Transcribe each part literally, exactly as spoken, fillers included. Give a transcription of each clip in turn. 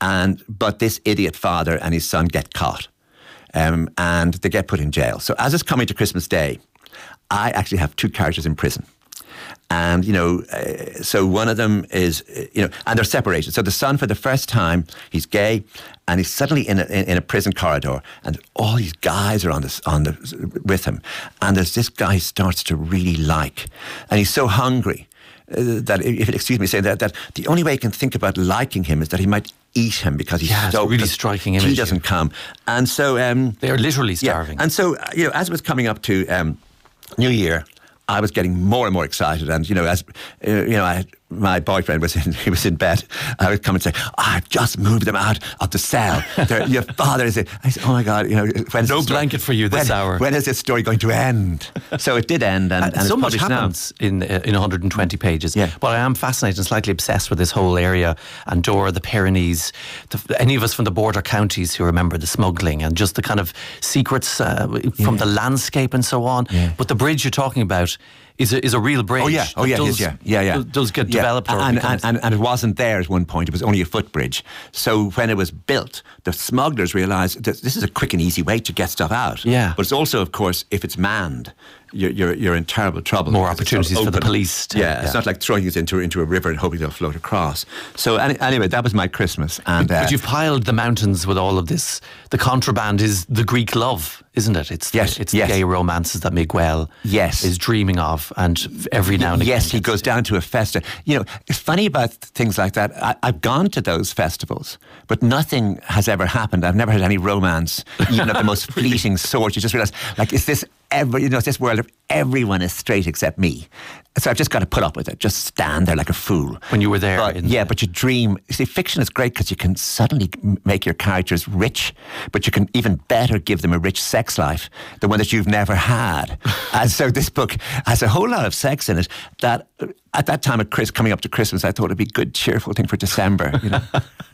And but this idiot father and his son get caught, um, and they get put in jail. So as it's coming to Christmas Day, I actually have two characters in prison. And, you know, uh, so one of them is, uh, you know, and they're separated. So the son, for the first time, he's gay, and he's suddenly in a, in, in a prison corridor, and all these guys are on this, on the, with him. And there's this guy he starts to really like, and he's so hungry uh, that, if you'll excuse me saying that, that the only way he can think about liking him is that he might eat him because he's yeah, so really striking image. He doesn't here. come, and so um, they are literally starving. Yeah. And so, you know, as it was coming up to um, New Year, I was getting more and more excited, and you know, as uh, you know, I, my boyfriend was in, he was in bed. I would come and say, oh, "I've just moved them out of the cell. Your father is." In. I said, "Oh my God, you know, when's no blanket for you this when, hour. When is this story going to end?" So it did end, and, uh, and so it's much happens now. in uh, in one hundred twenty pages. Yeah. But I am fascinated and slightly obsessed with this whole area, Andorra, the Pyrenees, the, any of us from the border counties who remember the smuggling and just the kind of secrets uh, from yeah. the landscape and so on. Yeah. But the bridge you're talking about is a, is a real bridge. Oh yeah, oh yeah, does, yeah, yeah, yeah. Does get yeah. developed, or and, becomes... and, and and it wasn't there at one point. It was only a footbridge. So when it was built, the smugglers realised that this is a quick and easy way to get stuff out. Yeah. But it's also, of course, if it's manned, you're you're, you're in terrible trouble. More opportunities for the police. To, yeah, yeah, it's not like throwing it into into a river and hoping they'll float across. So any, anyway, that was my Christmas. And uh, but you've piled the mountains with all of this. The contraband is the Greek love, isn't it? It's yes, the, it's yes. the gay romances that Miguel yes. is dreaming of, and every now and again. Yes, he goes down to a festa. You know, it's funny about things like that. I, I've gone to those festivals, but nothing has ever happened. I've never had any romance, even of the most fleeting sort. You just realise, like, is this ever, you know, it's this world of everyone is straight except me. So I've just got to put up with it, just stand there like a fool. When you were there. But, in yeah, the... but you dream. You see, fiction is great because you can suddenly make your characters rich, but you can even better give them a rich sex life, the one that you've never had. And so this book has a whole lot of sex in it that at that time of Chris, coming up to Christmas, I thought it'd be a good, cheerful thing for December, you know.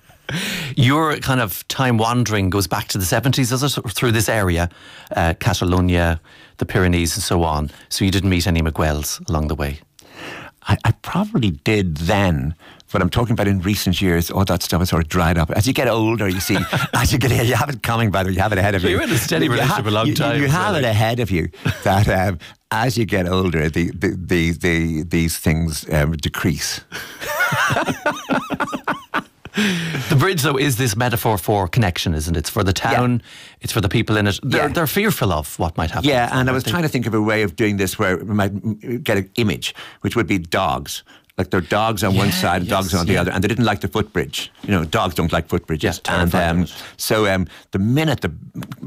Your kind of time wandering goes back to the seventies, does it? Through this area, uh, Catalonia, the Pyrenees and so on. So you didn't meet any Miguels along the way? I, I probably did then, but I'm talking about in recent years, all that stuff has sort of dried up. As you get older, you see, as you get you have it coming, by the way, you have it ahead of you. You're in a steady relationship have, a long you, time. You, you have really. it ahead of you that um, as you get older, the, the, the, the, these things um, decrease. The bridge, though, is this metaphor for connection, isn't it? It's for the town, yeah. It's for the people in it. They're, yeah. they're fearful of what might happen. Yeah, and I was trying to think of a way of doing this where we might get an image, which would be dogs. Like there are dogs on yeah, one side and yes, dogs on the yeah. other, and they didn't like the footbridge. You know, dogs don't like footbridges. Yes, and um, it. so um, the minute the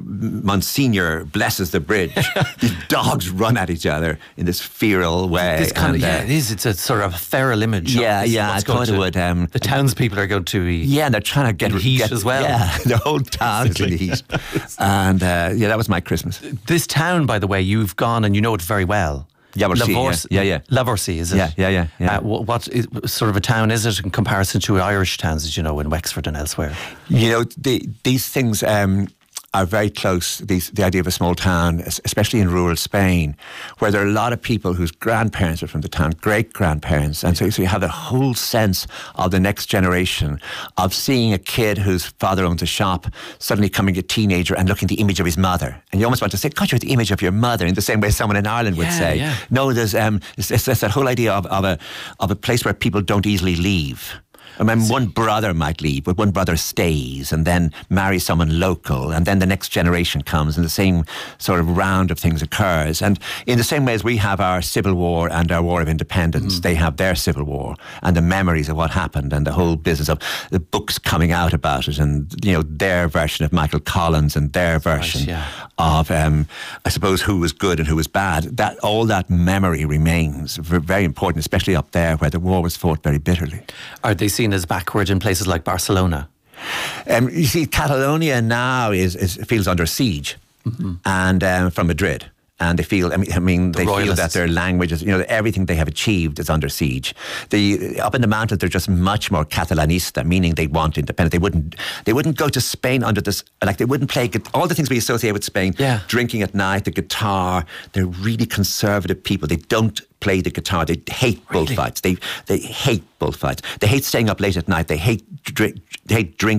Monsignor blesses the bridge, these dogs run at each other in this feral way. This kind and, of, yeah, uh, it is. It's a sort of feral image. Yeah, of yeah, I thought it would. Um, the townspeople are going to be. Yeah, and they're trying to get in heat get, as well. Yeah, the whole town's in heat. And uh, yeah, that was my Christmas. This town, by the way, you've gone and you know it very well. Lavorsi, yeah, yeah, yeah. Lavorsi, is it? Yeah, yeah, yeah. yeah. Uh, what, what is, sort of a town is it in comparison to Irish towns, as you know, in Wexford and elsewhere? You know, the, these things um, are very close. These, the idea of a small town, especially in rural Spain, where there are a lot of people whose grandparents are from the town, great grandparents, and so, so you have a whole sense of the next generation of seeing a kid whose father owns a shop suddenly becoming a teenager and looking at the image of his mother, and you almost want to say, God, you're the image of your mother, in the same way someone in Ireland would yeah, say. Yeah. No, there's um, it's, it's, it's that whole idea of, of a of a place where people don't easily leave. I mean, one brother might leave, but one brother stays and then marries someone local, and then the next generation comes and the same sort of round of things occurs. And in the same way as we have our Civil War and our War of Independence, mm. they have their Civil War and the memories of what happened and the whole business of the books coming out about it, and, you know, their version of Michael Collins and their version right, yeah. of, um, I suppose, who was good and who was bad. That all that memory remains very important, especially up there where the war was fought very bitterly. Are they seen as backward in places like Barcelona? Um, you see, Catalonia now is, is feels under siege, mm-hmm. and um, from Madrid. And they feel, I mean, I mean the they royalists. feel that their language is, you know, everything they have achieved is under siege. The up in the mountains, they're just much more Catalanista, meaning they want independence. They wouldn't, they wouldn't go to Spain under this, like they wouldn't play all the things we associate with Spain. Yeah. Drinking at night, the guitar. They're really conservative people. They don't play the guitar. They hate really? bullfights. They they hate bullfights. They hate staying up late at night. They hate drink. They hate drinking.